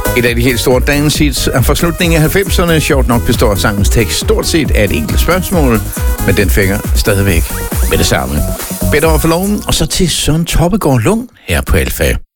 Et af de helt store dancehits af forslutningen af 90'erne. Sjovt nok består sangens tekst stort set af et enkelt spørgsmål, men den fænger stadigvæk med det samme. Bedt over for loven, og så til Søren Toppegaard Lund her på Alfa.